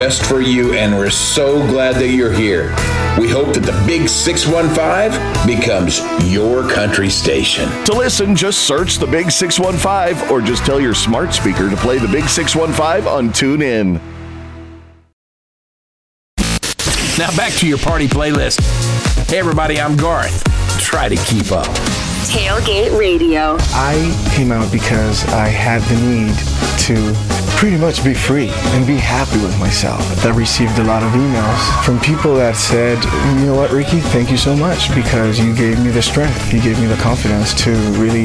Just for you, and we're so glad that you're here. We hope that the Big 615 becomes your country station. To listen, just search the Big 615 or just tell your smart speaker to play the Big 615 on TuneIn. Now back to your party playlist. Hey everybody, I'm Garth. Try to keep up. Tailgate Radio. I came out because I had the need to pretty much be free and be happy with myself. I received a lot of emails from people that said, you know what, Ricky, thank you so much because you gave me the strength. You gave me the confidence to really